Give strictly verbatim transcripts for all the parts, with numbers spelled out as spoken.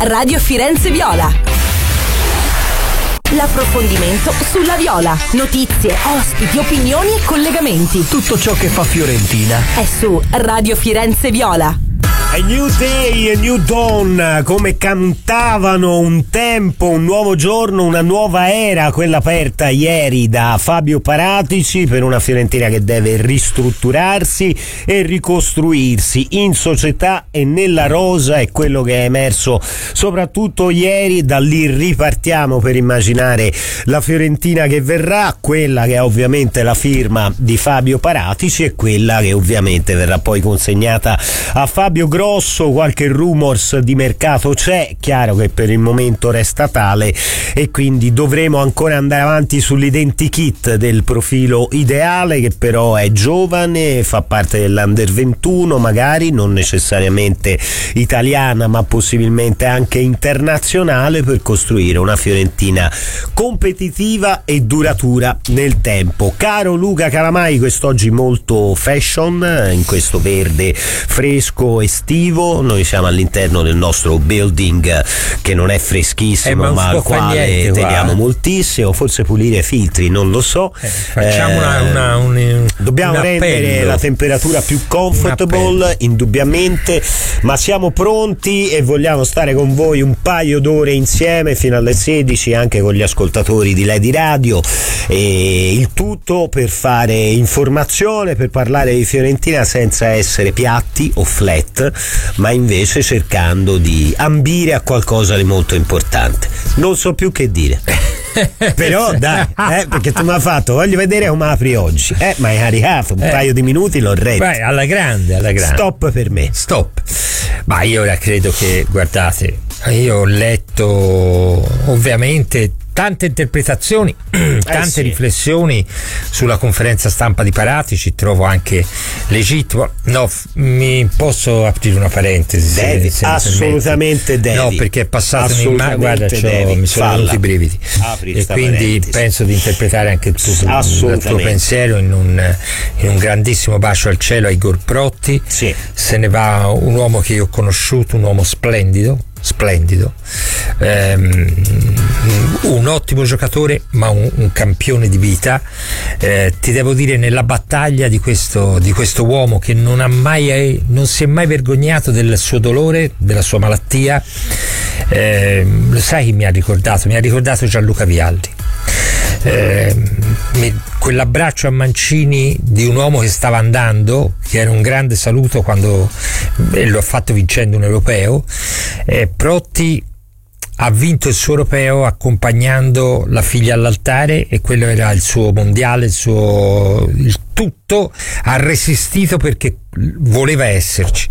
Radio Firenze Viola. L'approfondimento sulla Viola. Notizie, ospiti, opinioni e collegamenti. Tutto ciò che fa Fiorentina è su Radio Firenze Viola. A new day, a new dawn, come cantavano un tempo, un nuovo giorno, una nuova era, quella aperta ieri da Fabio Paratici per una Fiorentina che deve ristrutturarsi e ricostruirsi in società e nella rosa, è quello che è emerso soprattutto ieri. Da lì ripartiamo per immaginare la Fiorentina che verrà, quella che è ovviamente la firma di Fabio Paratici e quella che ovviamente verrà poi consegnata a Fabio Grosso. Qualche rumors di mercato c'è, chiaro che per il momento resta tale e quindi dovremo ancora andare avanti sull'identikit del profilo ideale, che però è giovane, fa parte dell'Under ventuno, magari non necessariamente italiana ma possibilmente anche internazionale, per costruire una Fiorentina competitiva e duratura nel tempo. Caro Luca Calamai, quest'oggi molto fashion, in questo verde fresco estivo. Noi siamo all'interno del nostro building che non è freschissimo, eh, ma, ma al quale niente, teniamo qua. moltissimo. Forse pulire i filtri, non lo so. Eh, facciamo eh, una, una, un, dobbiamo un rendere la temperatura più comfortable, indubbiamente, ma siamo pronti e vogliamo stare con voi un paio d'ore insieme fino alle sedici, anche con gli ascoltatori di Lady Radio, e il tutto per fare informazione, per parlare di Fiorentina senza essere piatti o flat, ma invece cercando di ambire a qualcosa di molto importante. Non so più che dire. Però dai, eh, perché tu mi hai fatto, voglio vedere come apri oggi, eh, ma hai caricato un eh. paio di minuti, l'ho retto. Vai, alla grande, alla grande. Stop per me. Stop. Ma io ora credo che, guardate, io ho letto ovviamente tante interpretazioni, tante eh sì. riflessioni sulla conferenza stampa di Paratici, trovo anche legittimo. No, f- mi posso aprire una parentesi? Devi, se, se assolutamente devi. No, perché è passato in immagine, guarda, mi sono Falla. venuti i brividi. Apri e quindi parentesi. penso di interpretare anche il tuo, il tuo pensiero in un, in un grandissimo bacio al cielo a Igor Protti. Sì. Se ne va un uomo che io ho conosciuto, un uomo splendido, splendido, um, un ottimo giocatore ma un, un campione di vita. Eh, ti devo dire, nella battaglia di questo, di questo uomo che non ha mai non si è mai vergognato del suo dolore, della sua malattia, eh, lo sai chi mi ha ricordato? Mi ha ricordato Gianluca Vialli. Eh, mi, quell'abbraccio a Mancini di un uomo che stava andando, che era un grande saluto quando eh, lo ha fatto vincendo un europeo. eh, Protti ha vinto il suo europeo accompagnando la figlia all'altare e quello era il suo mondiale, il suo il tutto. Ha resistito perché voleva esserci.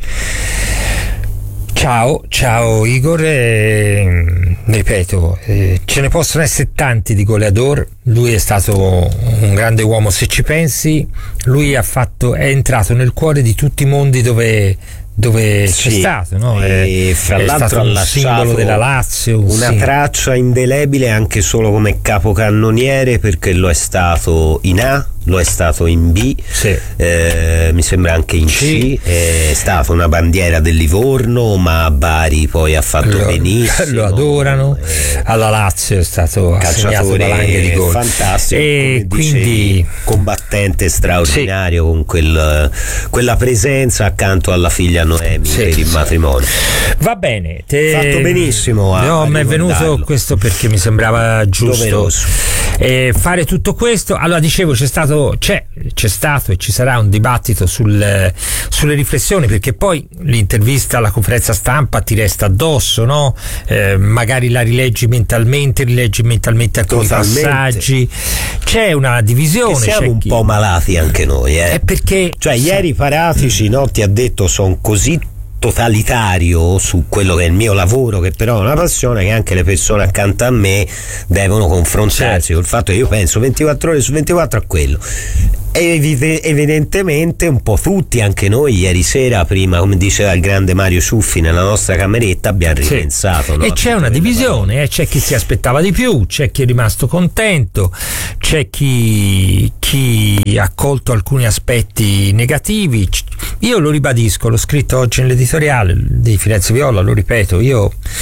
Ciao, ciao Igor, eh, ripeto, eh, ce ne possono essere tanti di goleador. Lui è stato un grande uomo, se ci pensi. Lui ha fatto, è entrato nel cuore di tutti i mondi dove dove sì, c'è stato, no? E è, fra è l'altro stato un simbolo della Lazio, una sì. traccia indelebile anche solo come capocannoniere, perché lo è stato in A, lo è stato in B, sì. eh, mi sembra anche in C, C. È stata una bandiera del Livorno, ma a Bari poi ha fatto lo, benissimo, lo adorano, eh, alla Lazio è stato assegnato valanghe di gol, fantastico, e quindi dicevi, combattente straordinario, sì. con quel, quella presenza accanto alla figlia Noemi, sì, per il matrimonio. Va bene, te... fatto benissimo a, no, mi è venuto questo perché mi sembrava giusto eh, fare tutto questo. Allora, dicevo, c'è stato c'è, c'è stato e ci sarà un dibattito sul, sulle riflessioni, perché poi l'intervista alla conferenza stampa ti resta addosso, no? Eh, magari la rileggi mentalmente, rileggi mentalmente alcuni Totalmente. passaggi, c'è una divisione, che siamo c'è un chi... po' malati anche noi, eh? È perché cioè ieri Paratici, no, ti ha detto sono così totalitario su quello che è il mio lavoro, che però è una passione, che anche le persone accanto a me devono confrontarsi, certo, col fatto che io penso ventiquattro ore su ventiquattro a quello. E evidentemente un po' tutti, anche noi ieri sera, prima, come diceva il grande Mario Ciuffi, nella nostra cameretta abbiamo ripensato, sì, no? E c'è una divisione, eh? C'è chi si aspettava di più, c'è chi è rimasto contento, c'è chi, chi ha colto alcuni aspetti negativi. Io lo ribadisco, l'ho scritto oggi nell'editoriale di Firenze Viola, lo ripeto, io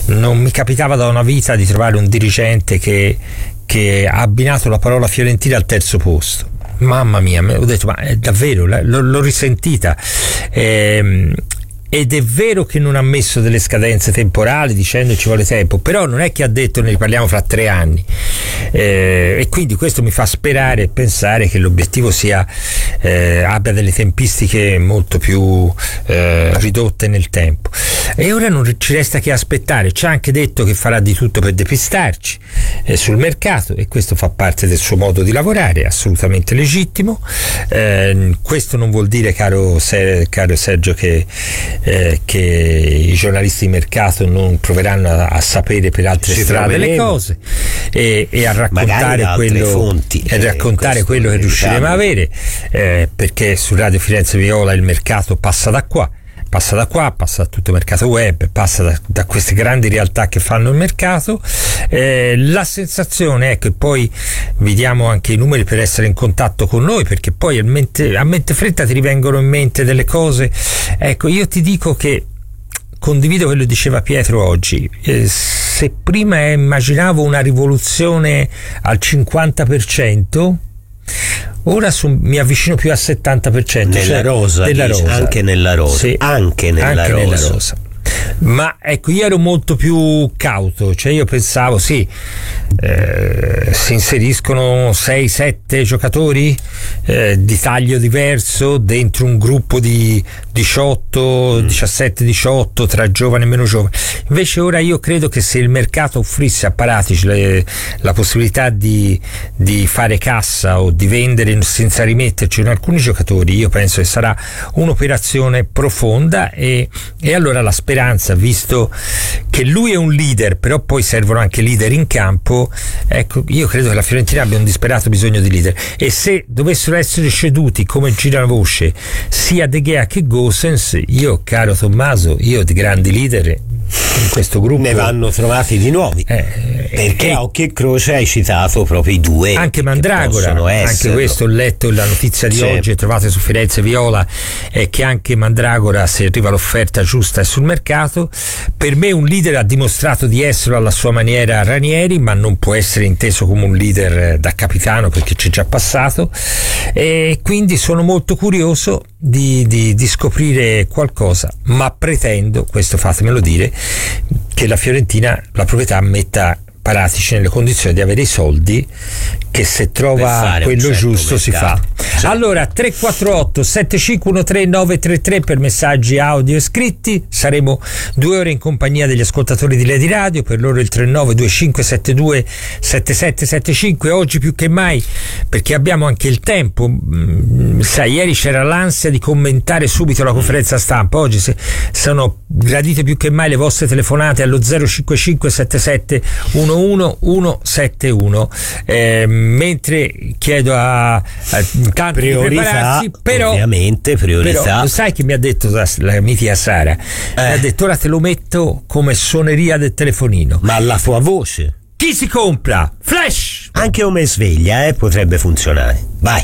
non mi capitava da una vita di trovare un dirigente che, che ha abbinato la parola Fiorentina al terzo posto. Mamma mia, ho detto, ma è davvero, l'ho, l'ho risentita. Ehm, ed è vero che non ha messo delle scadenze temporali dicendo ci vuole tempo, però non è che ha detto ne riparliamo fra tre anni, eh, e quindi questo mi fa sperare e pensare che l'obiettivo sia eh, abbia delle tempistiche molto più eh, ridotte nel tempo. E ora non ci resta che aspettare. Ci ha anche detto che farà di tutto per depistarci eh, sul mercato, e questo fa parte del suo modo di lavorare, assolutamente legittimo. Eh, questo non vuol dire, caro, Ser- caro Sergio, che Eh, che i giornalisti di mercato non proveranno a, a sapere per altre Ci strade proveremo. le cose e, e a raccontare quello, fonti, e a raccontare quello che riusciremo a avere, eh, perché su Radio Firenze Viola il mercato passa da qua passa da qua, passa da tutto il mercato web, passa da, da queste grandi realtà che fanno il mercato. Eh, la sensazione è che poi vi diamo anche i numeri per essere in contatto con noi, perché poi a mente, a mente fretta ti rivengono in mente delle cose. Ecco, io ti dico che condivido quello che diceva Pietro oggi. Eh, se prima immaginavo una rivoluzione al cinquanta per cento, ora su, mi avvicino più al settanta per cento nella cioè, rosa, nella dice, rosa. anche nella rosa, sì, anche, nella, anche rosa. nella rosa. Ma ecco, io ero molto più cauto, cioè io pensavo sì, eh, si inseriscono sei sette giocatori eh, di taglio diverso dentro un gruppo di diciotto, diciassette diciotto tra giovani e meno giovani. Invece ora io credo che se il mercato offrisse a Paratici le, la possibilità di, di fare cassa o di vendere senza rimetterci in alcuni giocatori, io penso che sarà un'operazione profonda, e, e allora la speranza, visto che lui è un leader, però poi servono anche leader in campo, ecco, io credo che la Fiorentina abbia un disperato bisogno di leader, e se dovessero essere ceduti, come gira la voce, sia De Gea che Gosens, io, caro Tommaso, io di grandi leader in questo gruppo ne vanno trovati di nuovi, eh, perché eh, a occhio e croce hai citato proprio i due, anche Mandragora, anche questo ho letto la notizia di sì. oggi, trovate su Firenze Viola, è che anche Mandragora, se arriva l'offerta giusta, è sul mercato. Per me un leader ha dimostrato di esserlo alla sua maniera Ranieri, ma non può essere inteso come un leader da capitano, perché c'è già passato, e quindi sono molto curioso di, di, di scoprire qualcosa, ma pretendo, questo fatemelo dire, che la Fiorentina, la proprietà, metta Paratici nelle condizioni di avere i soldi, che se trova quello certo giusto mercato. Si fa. Certo. Allora tre quattro otto sette cinque uno tre nove tre tre per messaggi audio e scritti. Saremo due ore in compagnia degli ascoltatori di Lady Radio, per loro il tre nove due cinque sette due sette sette sette cinque. Oggi più che mai, perché abbiamo anche il tempo, sai, ieri c'era l'ansia di commentare subito la conferenza stampa, oggi se, sono gradite più che mai le vostre telefonate allo zero cinque cinque sette sette uno uno uno sette uno, eh, mentre chiedo a, a tanti priorità, di prepararsi, però ovviamente priorità. Però, sai che mi ha detto la, la mitica Sara? Eh. Mi ha detto ora te lo metto come suoneria del telefonino, ma alla tua voce. Chi si compra? Flash! Anche come sveglia, eh, potrebbe funzionare. Vai.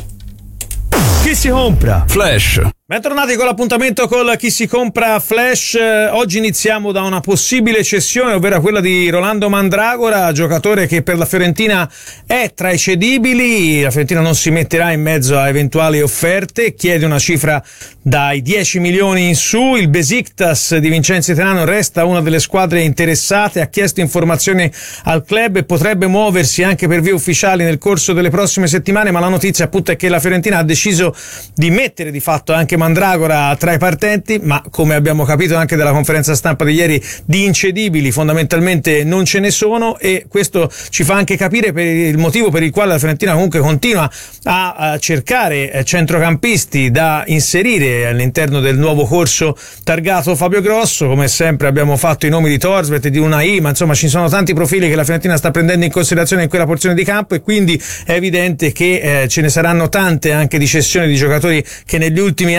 Chi si compra? Flash. Bentornati con l'appuntamento col Chi si compra Flash. Oggi iniziamo da una possibile cessione, ovvero quella di Rolando Mandragora, giocatore che per la Fiorentina è tra i cedibili. La Fiorentina non si metterà in mezzo a eventuali offerte, chiede una cifra dai dieci milioni in su. Il Besiktas di Vincenzo Italiano resta una delle squadre interessate, ha chiesto informazioni al club e potrebbe muoversi anche per vie ufficiali nel corso delle prossime settimane, ma la notizia appunto è che la Fiorentina ha deciso di mettere di fatto anche Mandragora tra i partenti, ma come abbiamo capito anche dalla conferenza stampa di ieri, di incedibili fondamentalmente non ce ne sono, e questo ci fa anche capire per il motivo per il quale la Fiorentina comunque continua a, a cercare centrocampisti da inserire all'interno del nuovo corso targato Fabio Grosso. Come sempre abbiamo fatto i nomi di Thorstvedt e di Unai, ma insomma ci sono tanti profili che la Fiorentina sta prendendo in considerazione in quella porzione di campo, e quindi è evidente che eh, ce ne saranno tante anche di cessioni di giocatori che negli ultimi anni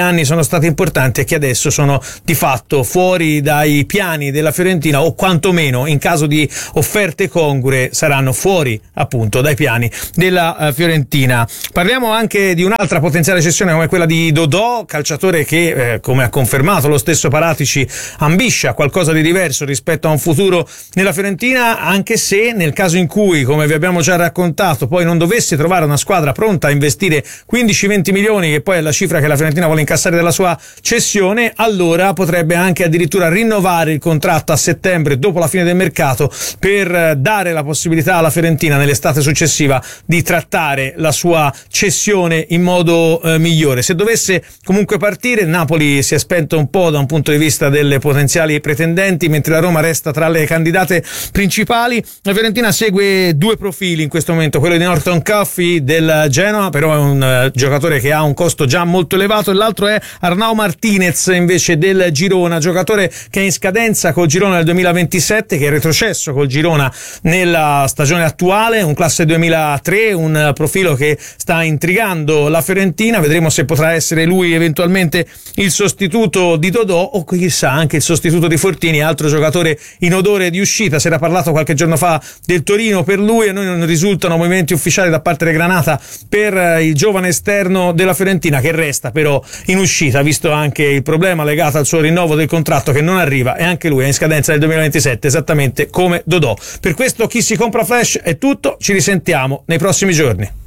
anni sono stati importanti e che adesso sono di fatto fuori dai piani della Fiorentina, o quantomeno in caso di offerte congrue saranno fuori appunto dai piani della uh, Fiorentina. Parliamo anche di un'altra potenziale cessione come quella di Dodò, calciatore che eh, come ha confermato lo stesso Paratici ambisce a qualcosa di diverso rispetto a un futuro nella Fiorentina, anche se nel caso in cui, come vi abbiamo già raccontato, poi non dovesse trovare una squadra pronta a investire quindici venti milioni, che poi è la cifra che la Fiorentina vuole incassare dalla sua cessione, allora potrebbe anche addirittura rinnovare il contratto a settembre dopo la fine del mercato per dare la possibilità alla Fiorentina nell'estate successiva di trattare la sua cessione in modo eh, migliore. Se dovesse comunque partire, il Napoli si è spento un po' da un punto di vista delle potenziali pretendenti, mentre la Roma resta tra le candidate principali. La Fiorentina segue due profili in questo momento, quello di Norton Coffey del Genoa, però è un uh, giocatore che ha un costo già molto elevato, e l'altro è Arnau Martinez invece del Girona, giocatore che è in scadenza col Girona nel duemilaventisette, che è retrocesso col Girona nella stagione attuale, un classe duemilatré, un profilo che sta intrigando la Fiorentina. Vedremo se potrà essere lui eventualmente il sostituto di Dodò, o chissà anche il sostituto di Fortini, altro giocatore in odore di uscita. Si era parlato qualche giorno fa del Torino per lui, e noi non risultano movimenti ufficiali da parte del Granata per il giovane esterno della Fiorentina, che resta però in uscita, visto anche il problema legato al suo rinnovo del contratto che non arriva, e anche lui è in scadenza nel duemilaventisette, esattamente come Dodò. Per questo Chi si compra Flash è tutto, ci risentiamo nei prossimi giorni.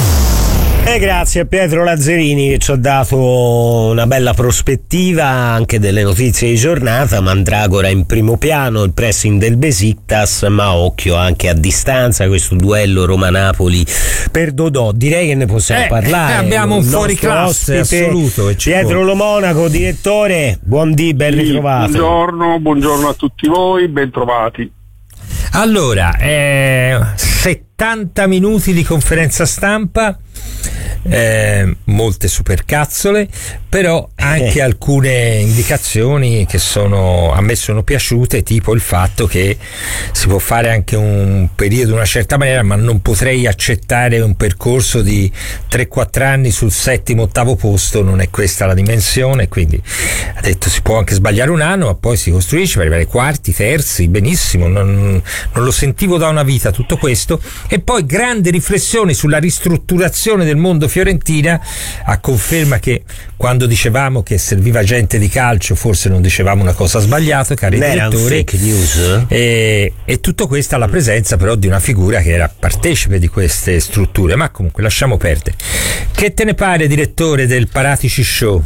E grazie a Pietro Lazzarini che ci ha dato una bella prospettiva anche delle notizie di giornata. Mandragora in primo piano, il pressing del Besiktas, ma occhio anche a distanza questo duello Roma-Napoli per Dodò. Direi che ne possiamo eh, parlare. Abbiamo un fuoriclasse assoluto. Pietro Lo Monaco, direttore, buon dì, ben ritrovato. Buongiorno, buongiorno a tutti voi, ben trovati. Allora, eh, settanta minuti di conferenza stampa, eh, molte supercazzole, però anche alcune indicazioni che sono, a me sono piaciute, tipo il fatto che si può fare anche un periodo in una certa maniera, ma non potrei accettare un percorso di tre quattro anni sul settimo ottavo posto, non è questa la dimensione. Quindi ha detto si può anche sbagliare un anno, ma poi si costruisce per arrivare ai quarti, terzi, benissimo, non, non lo sentivo da una vita tutto questo. E poi grandi riflessioni sulla ristrutturazione del mondo Fiorentina, a conferma che quando dicevamo che serviva gente di calcio forse non dicevamo una cosa sbagliata, cari direttori. Fake news. E, e tutto questo alla presenza però di una figura che era partecipe di queste strutture. Ma comunque lasciamo perdere. Che te ne pare, direttore, del Paratici Show?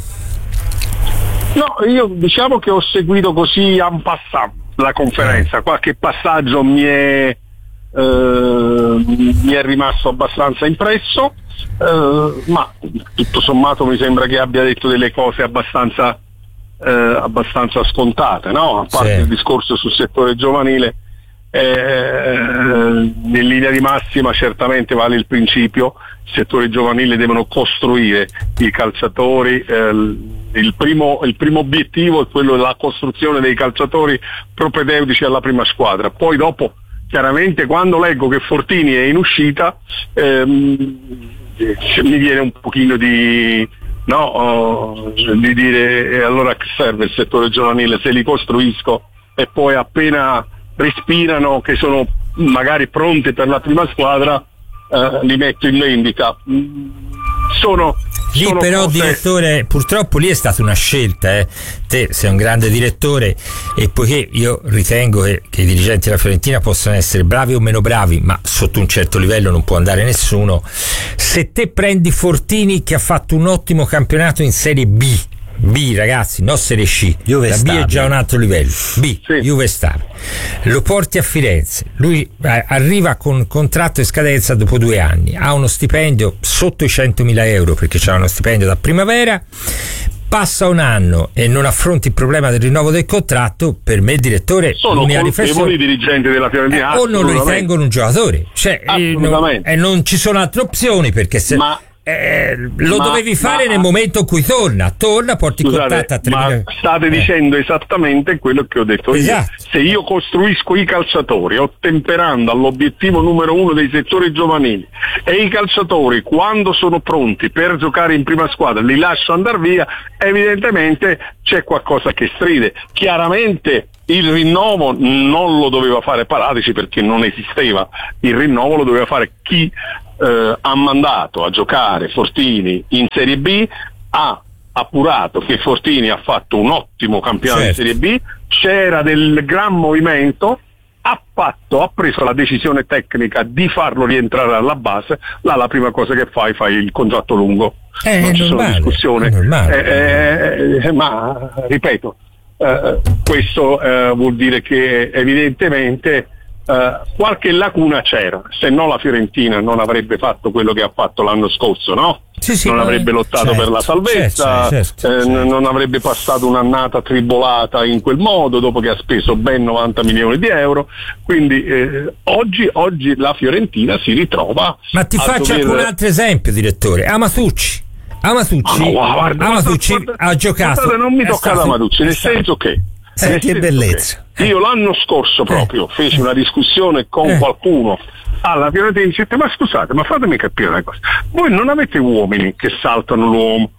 No, io diciamo che ho seguito così en passant la conferenza, qualche passaggio mi è Uh, mi è rimasto abbastanza impresso, uh, ma tutto sommato mi sembra che abbia detto delle cose abbastanza uh, abbastanza scontate, no? A parte sì. Il discorso sul settore giovanile, eh, in linea di massima certamente vale il principio: il settore giovanile devono costruire i calciatori, eh, il primo, il primo obiettivo è quello della costruzione dei calciatori propedeutici alla prima squadra. Poi dopo, chiaramente, quando leggo che Fortini è in uscita, ehm, mi viene un pochino di, no, oh, di dire e allora che serve il settore giovanile se li costruisco e poi appena respirano che sono magari pronti per la prima squadra eh, li metto in vendita. Sono Lì sono però cose... direttore, purtroppo lì è stata una scelta, eh. Te sei un grande direttore, e poiché io ritengo che, che i dirigenti della Fiorentina possano essere bravi o meno bravi, ma sotto un certo livello non può andare nessuno, se te prendi Fortini che ha fatto un ottimo campionato in Serie B, B ragazzi, no Serie C, Juve la B Stabile. è già un altro livello, B, sì. Juve Stabile, lo porti a Firenze, lui eh, arriva con contratto e scadenza dopo due anni, ha uno stipendio sotto i centomila euro perché c'ha uno stipendio da primavera, passa un anno e non affronti il problema del rinnovo del contratto. Per me, direttore, sono colpevoli i dirigenti della Fiorentina, eh, o non lo ritengono un giocatore, cioè eh, non, eh, non ci sono altre opzioni, perché se ma eh, lo ma, dovevi fare ma, nel momento in cui torna, torna, porti scusate, contatto a tre ma milioni. state eh. dicendo esattamente quello che ho detto esatto. io. Se io costruisco i calciatori ottemperando all'obiettivo numero uno dei settori giovanili e i calciatori quando sono pronti per giocare in prima squadra li lascio andare via, evidentemente c'è qualcosa che stride. Chiaramente il rinnovo non lo doveva fare Paratici perché non esisteva, il rinnovo lo doveva fare chi eh, ha mandato a giocare Fortini in Serie B, ha appurato che Fortini ha fatto un ottimo campionato certo. in Serie B, c'era del gran movimento, ha fatto, ha preso la decisione tecnica di farlo rientrare alla base, là la prima cosa che fai, fai il contratto lungo, eh, non è ci normale, sono discussioni, è normale. eh, eh, ma ripeto, eh, questo eh, vuol dire che evidentemente Uh, qualche lacuna c'era, se no la Fiorentina non avrebbe fatto quello che ha fatto l'anno scorso, no? Sì, sì, non avrebbe lottato certo, per la salvezza, certo, certo, eh, certo. non avrebbe passato un'annata tribolata in quel modo dopo che ha speso ben novanta milioni di euro, quindi eh, oggi, oggi la Fiorentina si ritrova. Ma ti faccio dover... anche un altro esempio, direttore. Amatucci Amatucci, oh, guarda, Amatucci guarda, ha giocato. Guardate, non mi tocca stato, Amatucci, nel stato, senso che Eh, nel che senso bellezza. che io l'anno scorso proprio eh. feci una discussione con eh. qualcuno alla Fiorentina e dicete: ma scusate, ma fatemi capire una cosa, voi non avete uomini che saltano l'uomo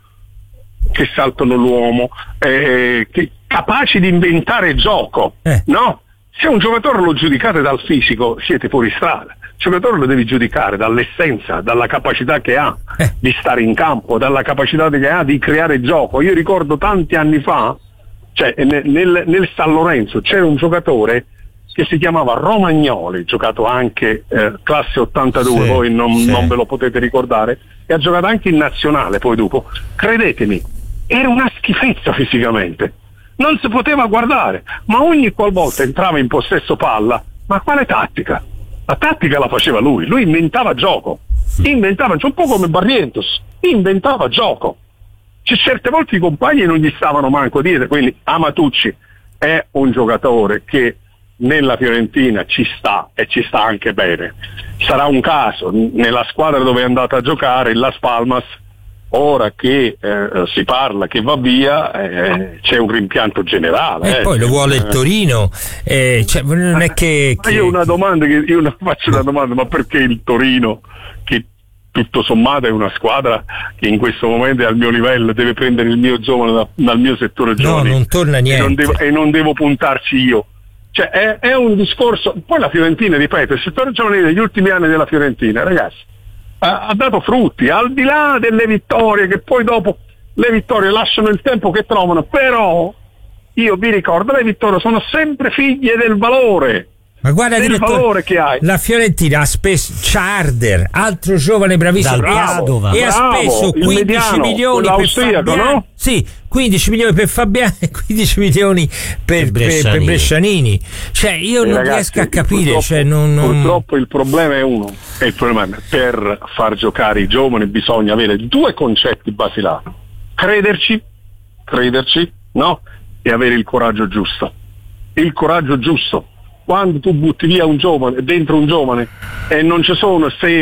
che saltano l'uomo eh, che capaci di inventare gioco, eh. no? Se un giocatore lo giudicate dal fisico siete fuori strada, il giocatore lo devi giudicare dall'essenza, dalla capacità che ha eh. di stare in campo, dalla capacità che ha di creare gioco. Io ricordo tanti anni fa, cioè nel, nel San Lorenzo c'era un giocatore che si chiamava Romagnoli, giocato anche eh, classe ottantadue, sì, voi non, sì. non ve lo potete ricordare, e ha giocato anche in nazionale poi dopo. Credetemi, era una schifezza fisicamente, non si poteva guardare, ma ogni qualvolta entrava in possesso palla, ma quale tattica? La tattica la faceva lui, lui inventava gioco, inventava, un po' come Barrientos, inventava gioco. C'è certe volte i compagni non gli stavano manco dietro, quindi Amatucci è un giocatore che nella Fiorentina ci sta e ci sta anche bene. Sarà un caso, nella squadra dove è andato a giocare, il Las Palmas, ora che eh, si parla che va via, eh, c'è un rimpianto generale. E eh. poi lo vuole il Torino, eh, cioè, non è che, che... Io una domanda che io una, faccio una domanda, ma perché il Torino, che tutto sommato è una squadra che in questo momento è al mio livello, deve prendere il mio giovane da, dal mio settore giovane, no, non torna niente, e non devo, e non devo puntarci io, cioè è, è un discorso. Poi la Fiorentina, ripeto, il settore giovanile degli ultimi anni della Fiorentina, ragazzi, ha, ha dato frutti, al di là delle vittorie, che poi dopo le vittorie lasciano il tempo che trovano, però io vi ricordo, le vittorie sono sempre figlie del valore. Ma guarda, del valore che hai. La Fiorentina ha speso Charder, altro giovane bravissimo, Dal Padova. e ha Bravo, speso il quindici mediano, milioni per l'austriaco, Fabiani, no? Sì, quindici milioni per Fabiani e quindici milioni per, per, Brescianini. per Brescianini. Cioè io Eh, non ragazzi, riesco a capire, purtroppo, cioè non, non... purtroppo il problema è uno, e il problema è per far giocare i giovani bisogna avere due concetti basilari: crederci, crederci, no? E avere il coraggio giusto. Il coraggio giusto. Quando tu butti via un giovane, dentro un giovane, e non ci sono se,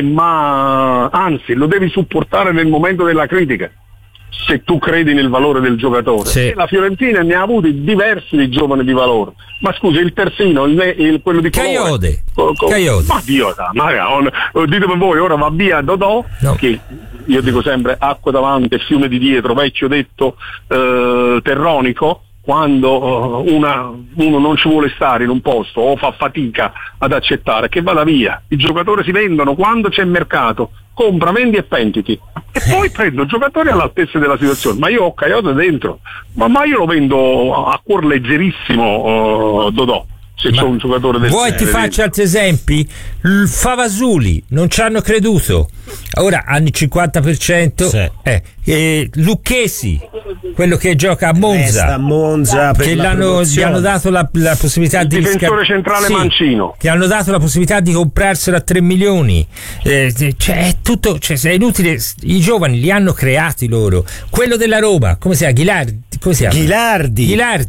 ma anzi lo devi supportare nel momento della critica, se tu credi nel valore del giocatore. Sì. E la Fiorentina ne ha avuti diversi di giovani di valore. Ma scusi, il terzino, il, il, quello di colore, Caiode. co- co- Caiode. ma Dio, ma on, ditemi voi, ora va via Dodò, No. che io dico sempre acqua davanti e fiume di dietro, vecchio detto eh, terronico. Quando uh, una, uno non ci vuole stare in un posto o fa fatica ad accettare, che vada via. I giocatori si vendono quando c'è mercato, compra, vendi e pentiti, e poi prendo giocatori all'altezza della situazione. Ma io ho Caiode dentro, ma, ma io lo vendo a cuor leggerissimo, uh, Dodò, se c'è un giocatore del Vuoi ti genere faccio dentro. altri esempi? Il Favasuli non ci hanno creduto, ora hanno il cinquanta per cento. Sì. eh, eh, Lucchesi, quello che gioca a Monza, Resta a Monza per che la l'hanno, gli promozione. hanno dato la, la possibilità Il di difensore risca- centrale sì, Mancino. che hanno dato la possibilità di comprarselo a tre milioni. Eh, cioè è tutto, cioè, è inutile, i giovani li hanno creati loro. Quello della Roma, come si chiama? Ghilardi, come si chiama? Ghilardi. Ghilardi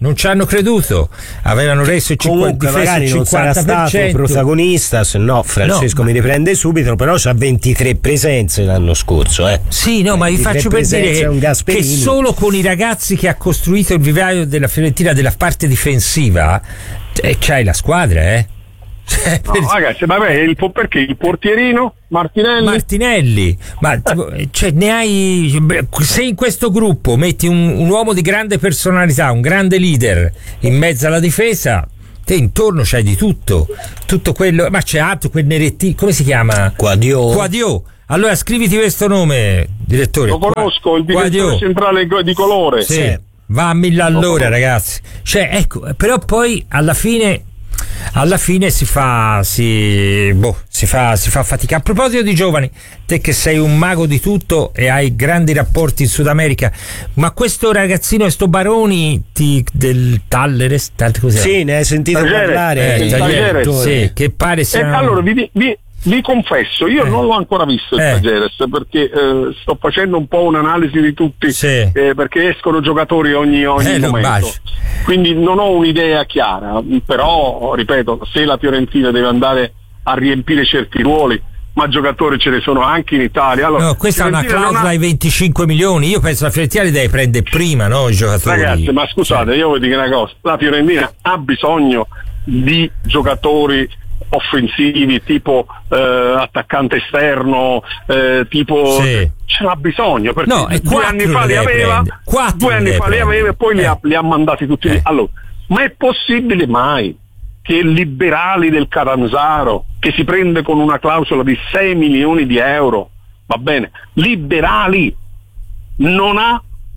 non ci hanno creduto, avevano reso il comunque magari non sarà stato protagonista, se no Francesco no, mi riprende subito, però c'ha ventitré presenze l'anno scorso, eh. Sì, no, ma vi faccio per dire che, che solo con i ragazzi che ha costruito il vivaio della Fiorentina della parte difensiva eh, c'hai la squadra, eh. No, ragazzi, vabbè, il, perché il portierino Martinelli Martinelli ma cioè, ne hai, se in questo gruppo metti un, un uomo di grande personalità, un grande leader in mezzo alla difesa, te intorno c'hai di tutto, tutto quello, ma c'è altro, quel nerettino, come si chiama? Quadio. Quadio. Allora scriviti questo nome, direttore. Lo conosco, il direttore centrale di colore. Sì, sì. Va a mille all'ora, ragazzi. Cioè, ecco, però poi alla fine alla fine si fa si, boh, si fa si fa fatica. A proposito di giovani, te che sei un mago di tutto e hai grandi rapporti in Sud America, ma questo ragazzino, questo Baroni ti, del Talleres, cos'è? Sì, ne hai sentito Tagliere, parlare eh, Tagliere, sì, che pare sia. E allora vi, vi, vi confesso, io eh. non l'ho ancora visto il eh. Tagliares, perché eh, sto facendo un po' un'analisi di tutti, sì. eh, perché escono giocatori ogni, ogni eh, momento, quindi non ho un'idea chiara, però ripeto, se la Fiorentina deve andare a riempire certi ruoli, ma giocatori ce ne sono anche in Italia. Allora, no, questa Fiorentina è una clausola ai ha... venticinque milioni, io penso la Fiorentina li deve prendere prima, no, i giocatori. Ragazzi, ma scusate, sì. io voglio dire una cosa, la Fiorentina ha bisogno di giocatori offensivi tipo eh, attaccante esterno, eh, tipo sì. ce n'ha bisogno, perché no, due anni fa li aveva due anni fa li aveva e poi eh. li, ha, li ha mandati tutti eh. allora, ma è possibile mai che liberali del Catanzaro, che si prende con una clausola di sei milioni di euro, va bene, liberali, non ha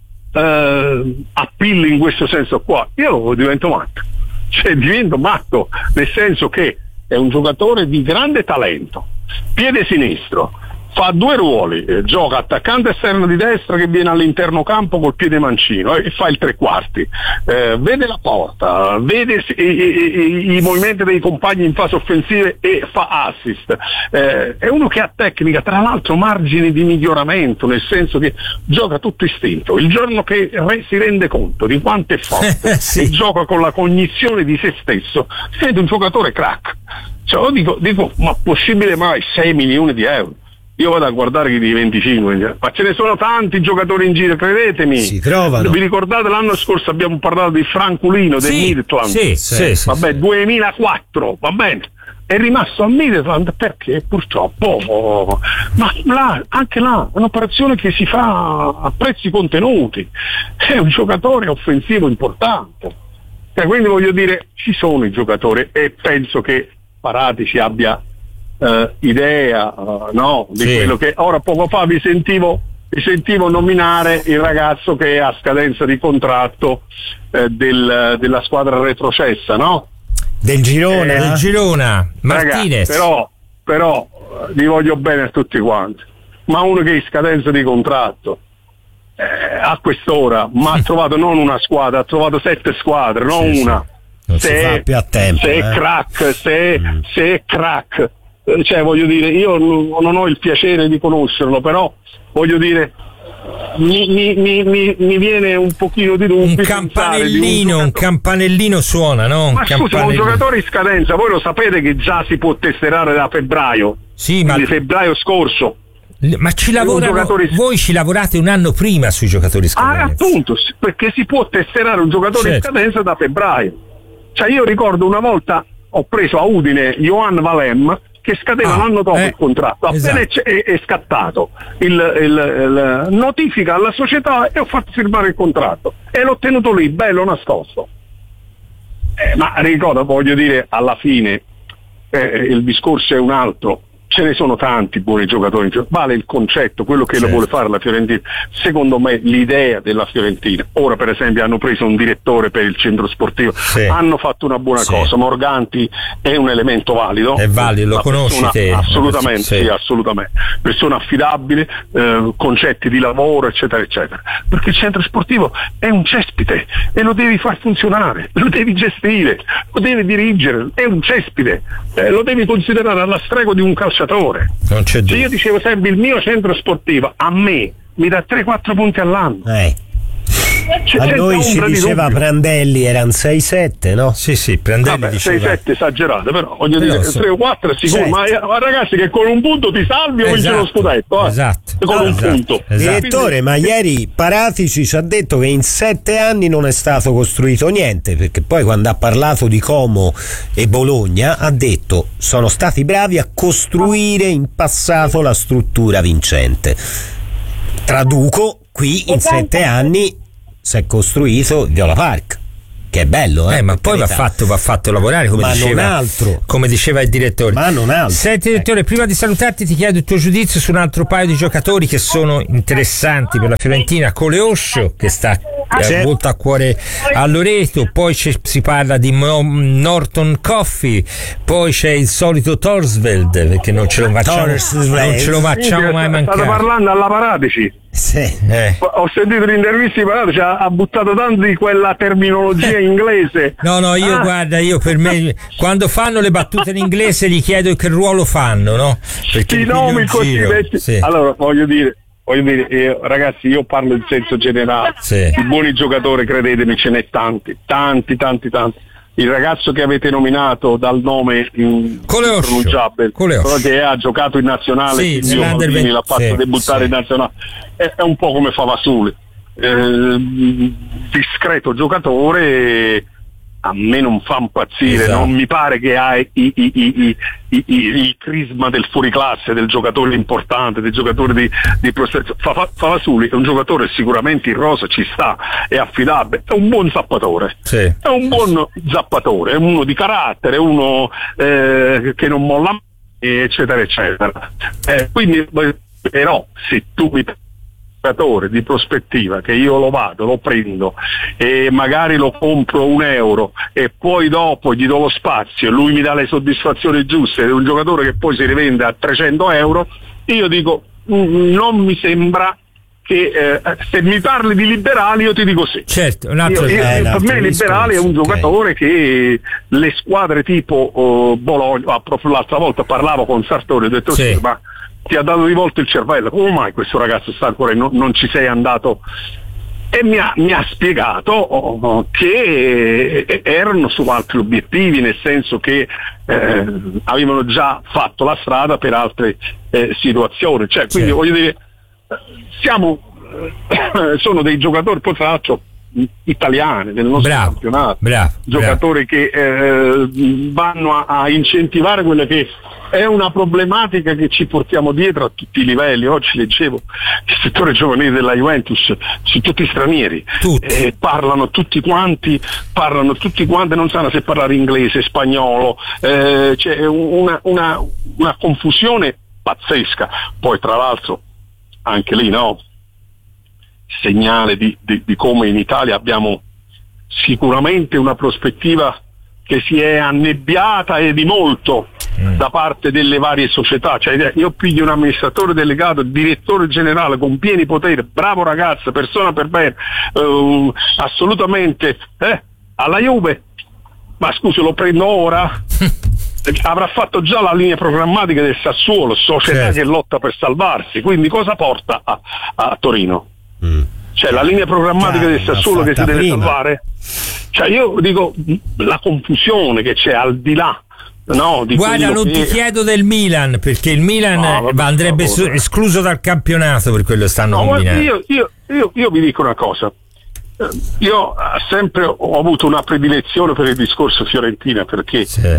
eh, appeal in questo senso qua? Io divento matto, cioè divento matto nel senso che è un giocatore di grande talento, piede sinistro, fa due ruoli, eh, gioca attaccante esterno di destra che viene all'interno campo col piede mancino e eh, fa il tre quarti, eh, vede la porta, vede i, i, i movimenti dei compagni in fase offensiva e fa assist, eh, è uno che ha tecnica, tra l'altro margini di miglioramento, nel senso che gioca tutto istinto, il giorno che re, si rende conto di quanto è forte sì. e gioca con la cognizione di se stesso, diventa un giocatore crack. Cioè, io dico, dico, ma possibile mai sei milioni di euro? Io vado a guardare chi di venticinque, ma ce ne sono tanti giocatori in giro, credetemi. Si trovano. Vi ricordate l'anno scorso abbiamo parlato di Franculino del sì, Midtjylland? Sì, sì, sì, vabbè, sì. duemilaquattro, va bene. È rimasto a Midtjylland perché purtroppo, oh, ma là, anche là, è un'operazione che si fa a prezzi contenuti. È un giocatore offensivo importante. E quindi voglio dire, ci sono i giocatori e penso che Paratici abbia Uh, idea uh, no di sì. quello che ora poco fa vi sentivo vi sentivo nominare il ragazzo che è a scadenza di contratto uh, del, della squadra retrocessa, no? Del Girona eh, del Girona Martinez. Ragazzi, però però uh, vi voglio bene a tutti quanti, ma uno che è in scadenza di contratto eh, a quest'ora ma ha trovato non una squadra, ha trovato sette squadre, non sì, una sì. Non se si fa più a tempo, se eh. è crack se, mm. se è crack cioè voglio dire, io non ho il piacere di conoscerlo, però voglio dire mi, mi, mi, mi viene un pochino di dubbio. Un campanellino, un, un campanellino suona, no? Un ma scusa, un giocatore in scadenza, voi lo sapete che già si può tesserare da febbraio, sì, ma febbraio scorso. Ma ci lavorano, giocatore... voi ci lavorate un anno prima sui giocatori scadenza. Ah, appunto, perché si può tesserare un giocatore certo. in scadenza da febbraio. Cioè io ricordo una volta ho preso a Udine Johan Valem che scadeva ah, l'anno dopo eh, il contratto, appena esatto. è, è scattato il, il, il notifica alla società e ho fatto firmare il contratto e l'ho tenuto lì bello nascosto, eh, ma ricordo, voglio dire, alla fine eh, il discorso è un altro, ce ne sono tanti buoni giocatori, vale il concetto, quello che certo. lo vuole fare la Fiorentina. Secondo me l'idea della Fiorentina, ora per esempio hanno preso un direttore per il centro sportivo, sì. hanno fatto una buona sì. cosa, Morganti è un elemento valido, è valido, lo conosci te? Assolutamente, sì. sì, assolutamente, persona affidabile, eh, concetti di lavoro eccetera eccetera, perché il centro sportivo è un cespite e lo devi far funzionare, lo devi gestire, lo devi dirigere, è un cespite, eh, lo devi considerare alla stregua di un calciatore. Non c'è cioè io dicevo sempre il mio centro sportivo a me mi dà tre quattro punti all'anno, eh. C'è A noi ci diceva dubbio. Prandelli erano sei sette, no? Sì, sì, Prandelli Vabbè, diceva sei sette esagerate, però voglio Però dire so- tre o quattro è sicuro, Certo. ma, eh, ma ragazzi che con un punto ti salvi o vinci Esatto, lo scudetto, eh? esatto, con un esatto, punto. esatto. Direttore, ma ieri Paratici ci ha detto che in sette anni non è stato costruito niente, perché poi quando ha parlato di Como e Bologna ha detto sono stati bravi a costruire in passato la struttura vincente. Traduco, qui in sette anni si è costruito Viola Park, che è bello, eh, Eh, ma per poi va carità. fatto, va fatto lavorare, come Ma non diceva, altro. come diceva il direttore. Ma non altro. Senti, direttore, prima di salutarti ti chiedo il tuo giudizio su un altro paio di giocatori che sono interessanti per la Fiorentina. Coleoscio, che sta eh, C'è. molto a cuore a Loreto, poi c'è- si parla di Mo- Norton Coffey, poi c'è il solito Torsveld, perché non ce lo facciamo, Torsveld. non ce lo facciamo mai State mancare. parlando alla Paratici. Sì. Eh. Ho sentito l'intervista di Paratici, ha, ha buttato tanto di quella terminologia inglese. No, no, io Ah, guarda, io per me quando fanno le battute in inglese gli chiedo che ruolo fanno, no? Perché i mi piglio nomi in così giro. vecchi. Sì. Allora voglio dire, voglio dire eh, ragazzi, io parlo in senso generale. Sì. I buoni giocatori, credetemi, ce n'è tanti, tanti, tanti, tanti. Il ragazzo che avete nominato dal nome in- Coleoscio. impronunciabile, Coleoscio. però che ha giocato in nazionale, Sì, quindi nell'Under Maldini l'ha fatto venti, debuttare sì. in nazionale, è, è un po' come Favasuli, eh, discreto giocatore, a me non fa impazzire, Esatto. non mi pare che ha i, i, i, i, i, i- il crisma del fuoriclasse, del giocatore importante, del giocatore di, di prospettiva. Fa- Favasuli è un giocatore sicuramente in rosa, ci sta, è affidabile, è un buon zappatore, Sì. è un buon zappatore, è uno di carattere, è uno eh, che non molla mai, eccetera eccetera. Eh, quindi però se tu mi di prospettiva che io lo vado, lo prendo e magari lo compro un euro e poi dopo gli do lo spazio e lui mi dà le soddisfazioni giuste ed è un giocatore che poi si rivende a trecento euro, io dico mm, non mi sembra che eh, se mi parli di liberali io ti dico sì. Certo, un altro Io- io- Eh, un per altro me liberali è un discorso, giocatore che le squadre tipo oh, Bologna, ah, proprio l'altra volta parlavo con Sartori, ho detto Sì. sì, ma ti ha dato di volta il cervello, come mai questo ragazzo sta ancora e non, non ci sei andato? E mi ha, mi ha spiegato oh, oh, che eh, erano su altri obiettivi, nel senso che eh, avevano già fatto la strada per altre eh, situazioni, cioè quindi Sì. voglio dire siamo eh, sono dei giocatori poi tra l'altro italiani del nostro Bravo, campionato, bravo, giocatori che eh, vanno a, a incentivare quella che è una problematica che ci portiamo dietro a tutti i livelli. Oggi leggevo il settore giovanile della Juventus, sono tutti stranieri, Tutti. eh, parlano tutti quanti, parlano tutti quanti, non sanno se parlare inglese, spagnolo, eh, c'è una, una, una confusione pazzesca. Poi tra l'altro anche lì no, segnale di, di, di come in Italia abbiamo sicuramente una prospettiva che si è annebbiata e di molto mm. da parte delle varie società, cioè io piglio un amministratore delegato, direttore generale con pieni poteri, bravo ragazzo, persona per bene, uh, assolutamente eh, alla Juve, ma scusi lo prendo ora? Avrà fatto già la linea programmatica del Sassuolo, società certo. che lotta per salvarsi, quindi cosa porta a, a Torino? Mm. Cioè la linea programmatica Chiaro, del Sassuolo che si deve prima. salvare? Cioè io dico la confusione che c'è al di là, no, di guarda, non che... ti chiedo del Milan, perché il Milan no, vabbè, andrebbe vabbè. escluso dal campionato per quello stanno no, combinando. io, io, io, io vi dico una cosa, io sempre ho avuto una predilezione per il discorso Fiorentina, perché Sì. eh,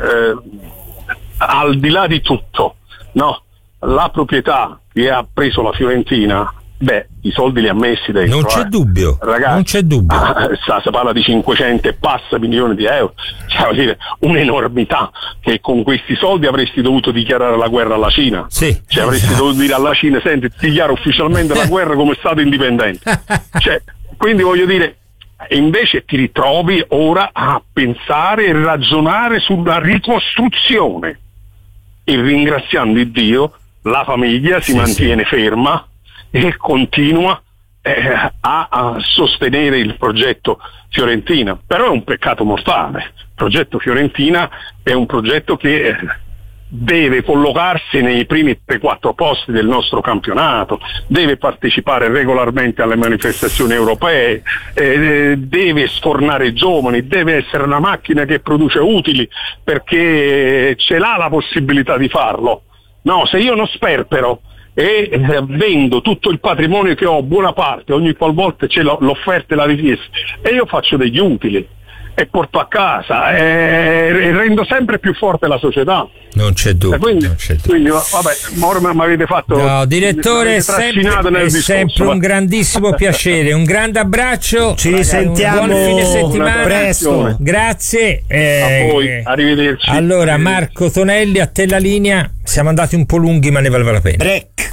al di là di tutto, no, la proprietà che ha preso la Fiorentina, beh, i soldi li ha messi dentro. Non c'è eh. dubbio, Ragazzi, non c'è dubbio. ah, si parla di cinquecento e passa milioni di euro, cioè vuol dire un'enormità, che con questi soldi avresti dovuto dichiarare la guerra alla Cina. Sì, cioè avresti esatto. dovuto dire alla Cina, senti, dichiaro ufficialmente la guerra come Stato indipendente. Cioè, quindi voglio dire, e invece ti ritrovi ora a pensare e ragionare sulla ricostruzione, e ringraziando il Dio la famiglia si sì, mantiene sì. ferma e continua eh, a, a sostenere il progetto Fiorentina, però è un peccato mortale. Il progetto Fiorentina è un progetto che eh, deve collocarsi nei primi tre quattro posti del nostro campionato, deve partecipare regolarmente alle manifestazioni europee, eh, deve sfornare giovani, deve essere una macchina che produce utili, perché ce l'ha la possibilità di farlo. No, se io non sperpero e eh, vendo tutto il patrimonio che ho, buona parte, ogni qualvolta c'è l'offerta e la richiesta, e io faccio degli utili e porto a casa e rendo sempre più forte la società. Non c'è dubbio. Quindi, non c'è dubbio. quindi vabbè, ormai mi avete fatto. No, direttore, è sempre, è sempre un grandissimo piacere, un grande abbraccio. Ci risentiamo un buon fine settimana. Presto. Grazie. Eh, a voi, arrivederci. Allora, Marco Tonelli, a te la linea. Siamo andati un po' lunghi, ma ne valeva la pena. Break.